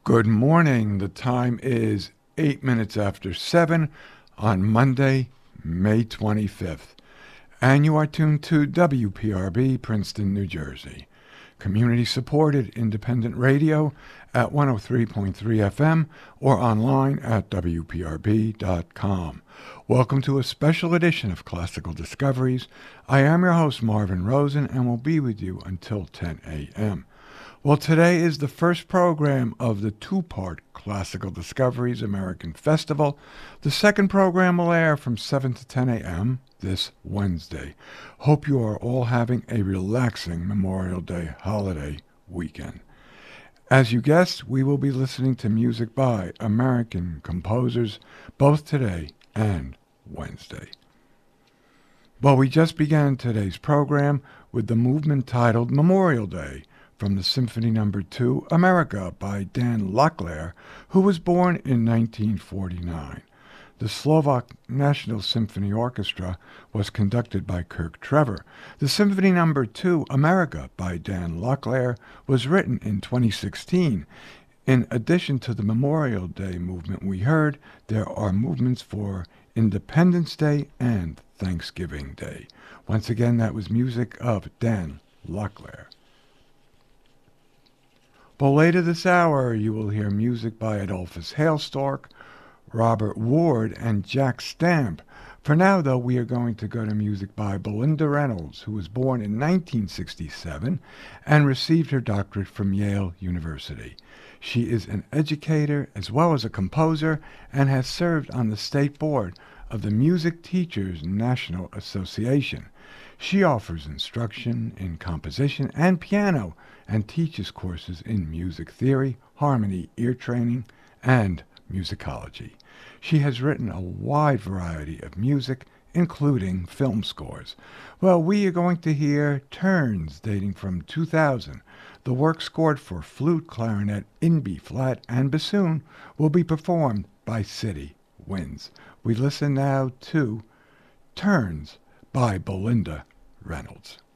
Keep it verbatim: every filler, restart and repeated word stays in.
Good morning. The time is eight minutes after seven on Monday, May twenty-fifth. And you are tuned to W P R B, Princeton, New Jersey. Community-supported independent radio at one oh three point three F M or online at W P R B dot com. Welcome to a special edition of Classical Discoveries. I am your host, Marvin Rosen, and will be with you until ten a.m. Well, today is the first program of the two-part Classical Discoveries American Festival. The second program will air from seven to ten a.m. this Wednesday. Hope you are all having a relaxing Memorial Day holiday weekend. As you guessed, we will be listening to music by American composers both today and Wednesday. Well, we just began today's program with the movement titled Memorial Day, from the Symphony Number two, America, by Dan Locklear, who was born in nineteen forty-nine. The Slovak National Symphony Orchestra was conducted by Kirk Trevor. The Symphony Number two, America, by Dan Locklear, was written in twenty sixteen. In addition to the Memorial Day movement we heard, there are movements for Independence Day and Thanksgiving Day. Once again, that was music of Dan Locklear. But later this hour, you will hear music by Adolphus Hailstork, Robert Ward, and Jack Stamp. For now, though, we are going to go to music by Belinda Reynolds, who was born in nineteen sixty-seven and received her doctorate from Yale University. She is an educator as well as a composer and has served on the state board of the Music Teachers National Association. She offers instruction in composition and piano and teaches courses in music theory, harmony, ear training, and musicology. She has written a wide variety of music, including film scores. Well, we are going to hear Turns, dating from two thousand. The work scored for flute, clarinet, in B-flat, and bassoon will be performed by City Winds. We listen now to Turns by Belinda Reynolds.